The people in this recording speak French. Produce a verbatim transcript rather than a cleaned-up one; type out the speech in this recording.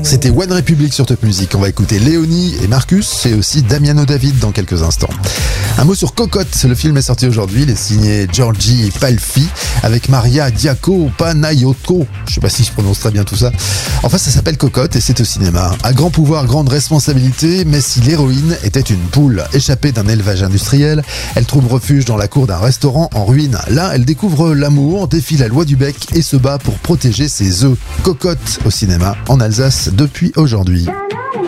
C'était One Republic sur Top Music. On va écouter Léonie et Marcus et aussi Damiano David dans quelques instants. Un mot sur Cocotte. Le film est sorti aujourd'hui. Il est signé Giorgi Palfi avec Maria Diaco Panayotko. Je sais pas si je prononce très bien tout ça. Enfin, ça s'appelle Cocotte et c'est au cinéma. À grand pouvoir, grande responsabilité. Mais si l'héroïne était une poule échappée d'un élevage industriel, elle trouve refuge dans la cour d'un restaurant en ruine. Là, elle découvre l'amour, défie la loi du bec et se bat pour protéger ses œufs. Cocotte au cinéma en Alsace depuis aujourd'hui.